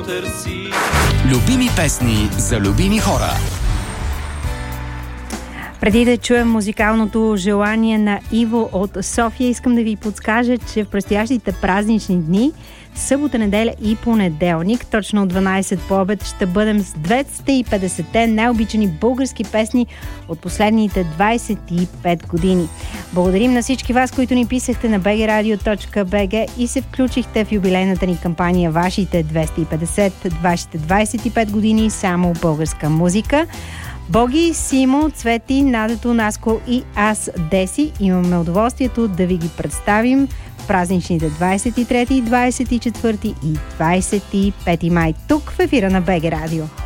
търси. Любими песни за любими хора. Преди да чуем музикалното желание на Иво от София, искам да ви подскажа, че в предстоящите празнични дни, събота, неделя и понеделник, точно от 12 по обед, ще бъдем с 250-те най-обичани български песни от последните 25 години. Благодарим на всички вас, които ни писахте на bgradio.bg и се включихте в юбилейната ни кампания Вашите 250, вашите 25 години само българска музика. Боги, Симо, Цвети, Надето, Наско и аз, Деси, имаме удоволствието да ви ги представим в празничните 23, 24 и 25 май тук в ефира на БГ Радио.